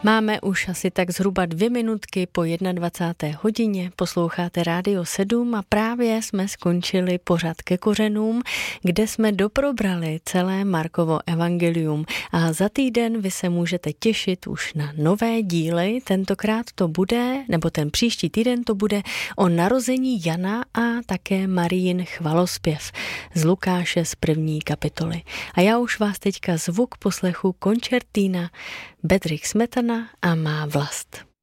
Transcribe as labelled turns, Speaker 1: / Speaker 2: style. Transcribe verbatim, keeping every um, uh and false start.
Speaker 1: Máme už asi tak zhruba dvě minutky po dvacáté jedné hodině, posloucháte Rádio sedm a právě jsme skončili pořad Ke kořenům, kde jsme doprobrali celé Markovo evangelium a za týden vy se můžete těšit už na nové díly, tentokrát to bude, nebo ten příští týden to bude o narození Jana a také Marijin chvalospěv z Lukáše z první kapitoly. A já už vás teďka zvu k poslechu koncertína Bedřich Smetana a Má vlast.